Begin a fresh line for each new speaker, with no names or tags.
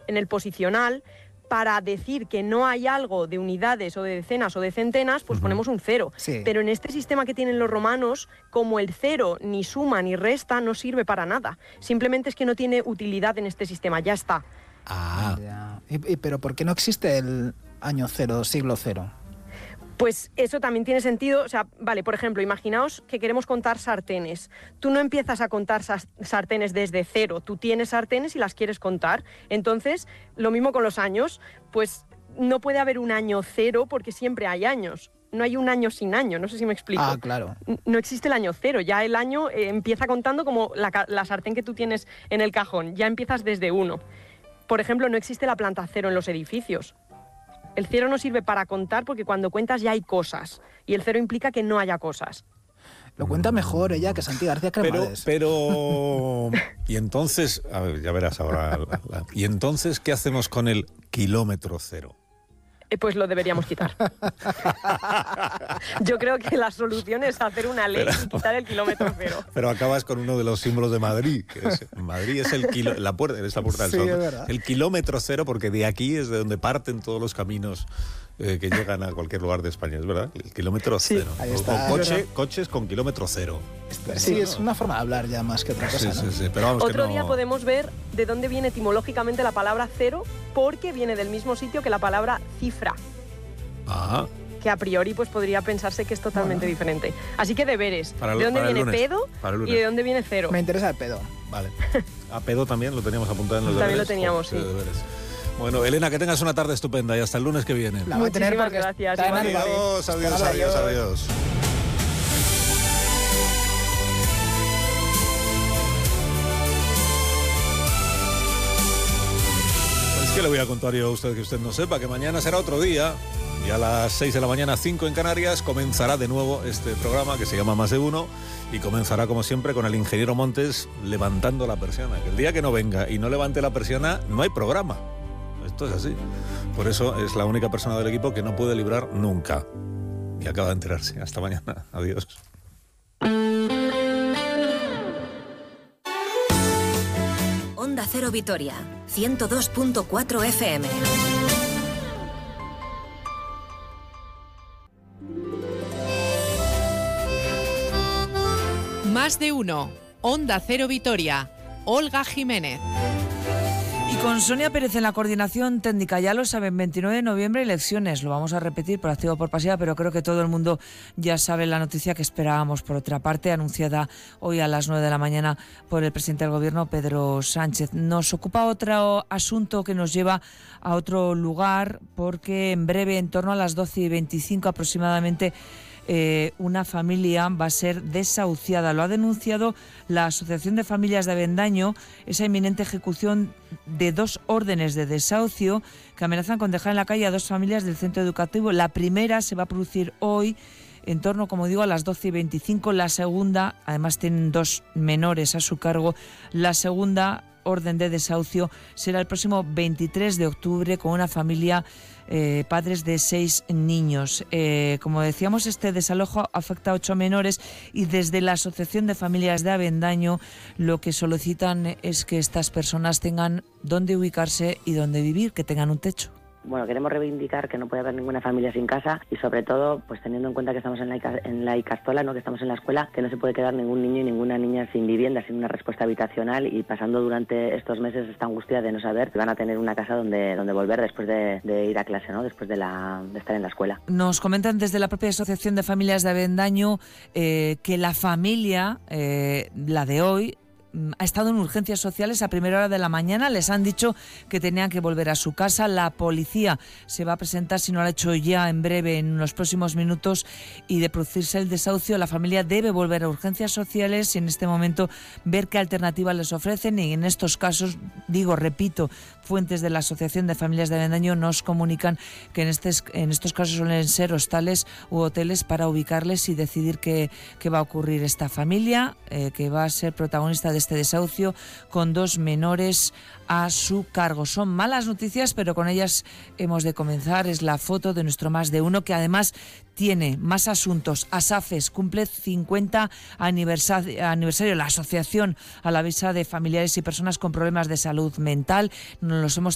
el posicional, para decir que no hay algo de unidades o de decenas o de centenas, pues ponemos un 0.
Sí.
Pero en este sistema que tienen los romanos, como el 0 ni suma ni resta, no sirve para nada. Simplemente es que no tiene utilidad en este sistema, ya está.
Ya. Pero ¿por qué no existe el año 0, siglo 0?
Pues eso también tiene sentido. O sea, vale, por ejemplo, imaginaos que queremos contar sartenes. Tú no empiezas a contar sartenes desde 0. Tú tienes sartenes y las quieres contar. Entonces, lo mismo con los años. Pues no puede haber un año 0 porque siempre hay años. No hay un año sin año, no sé si me explico.
Ah, claro.
No existe el año 0. Ya el año empieza contando como la sartén que tú tienes en el cajón. Ya empiezas desde 1. Por ejemplo, no existe la planta 0 en los edificios. El 0 no sirve para contar porque cuando cuentas ya hay cosas. Y el 0 implica que no haya cosas.
Lo cuenta mejor ella que Santi García Cremades.
Pero... Y entonces... A ver, ya verás ahora. ¿Y entonces qué hacemos con el kilómetro 0?
Pues lo deberíamos quitar. Yo creo que la solución es hacer una ley y quitar el kilómetro 0.
Pero acabas con uno de los símbolos de Madrid. Madrid es la puerta del
Sí,
sol.
es verdad.
El kilómetro 0, porque de aquí es de donde parten todos los caminos que llegan a cualquier lugar de España, ¿es verdad? El kilómetro 0.
Ahí está.
O coches con kilómetro 0.
Sí, es una forma de hablar ya más que otra cosa, ¿no?
Sí. Pero vamos,
Otro
que no...
día podemos ver de dónde viene etimológicamente la palabra 0, porque viene del mismo sitio que la palabra cifra.
Ah,
Que a priori pues podría pensarse que es totalmente diferente. Así que deberes. ¿De dónde viene pedo y de dónde viene 0?
Me interesa el pedo.
vale. A pedo también lo teníamos apuntado en los
También
deberes.
lo teníamos, sí.
Deberes. Bueno, Elena, que tengas una tarde estupenda y hasta el lunes que viene.
La va a tener
Muchísimas
porque
gracias,
está en
igualmente.
Albacete.
Adiós. Pues que le voy a contar yo a usted que usted no sepa, que mañana será otro día y a las 6 de la mañana, 5 en Canarias, comenzará de nuevo este programa que se llama Más de Uno y comenzará como siempre con el ingeniero Montes levantando la persiana. Que el día que no venga y no levante la persiana no hay programa. Esto es así. Por eso es la única persona del equipo que no puede librar nunca. Y acaba de enterarse. Hasta mañana. Adiós.
Onda Cero Vitoria, 102.4 FM.
Más de uno. Onda Cero Vitoria. Olga Jiménez.
Y con Sonia Pérez en la coordinación técnica, ya lo saben, 29 de noviembre elecciones, lo vamos a repetir por activa o por pasiva, pero creo que todo el mundo ya sabe la noticia que esperábamos. Por otra parte, anunciada hoy a las 9 de la mañana por el presidente del Gobierno, Pedro Sánchez. Nos ocupa otro asunto que nos lleva a otro lugar, porque en breve, en torno a las 12:25 aproximadamente, una familia va a ser desahuciada. Lo ha denunciado la Asociación de Familias de Avendaño, esa inminente ejecución de 2 órdenes de desahucio que amenazan con dejar en la calle a 2 familias del centro educativo. La primera se va a producir hoy en torno, como digo, a las 12:25. La segunda, además tienen 2 menores a su cargo, la segunda orden de desahucio será el próximo 23 de octubre con una familia, padres de 6 niños. Como decíamos, este desalojo afecta a 8 menores y desde la Asociación de Familias de Avendaño lo que solicitan es que estas personas tengan dónde ubicarse y dónde vivir, que tengan un techo.
Bueno, queremos reivindicar que no puede haber ninguna familia sin casa y sobre todo, pues teniendo en cuenta que estamos en la Icastola, ¿no?, que estamos en la escuela, que no se puede quedar ningún niño y ninguna niña sin vivienda, sin una respuesta habitacional y pasando durante estos meses esta angustia de no saber si van a tener una casa donde volver después de ir a clase, ¿no?, después de estar en la escuela.
Nos comentan desde la propia Asociación de Familias de Avendaño que la familia, la de hoy, ha estado en urgencias sociales a primera hora de la mañana. Les han dicho que tenían que volver a su casa. La policía se va a presentar, si no lo ha hecho ya, en breve, en los próximos minutos, y de producirse el desahucio la familia debe volver a urgencias sociales y en este momento ver qué alternativas les ofrecen. Y en estos casos, repito, fuentes de la Asociación de Familias de Avendaño nos comunican que en estos casos suelen ser hostales u hoteles para ubicarles y decidir qué va a ocurrir esta familia, que va a ser protagonista de este desahucio con 2 menores a su cargo. Son malas noticias, pero con ellas hemos de comenzar. Es la foto de nuestro Más de Uno, que además tiene más asuntos. ASAFES cumple 50 aniversario, la Asociación Alavesa de Familiares y Personas con Problemas de Salud Mental. Nos los hemos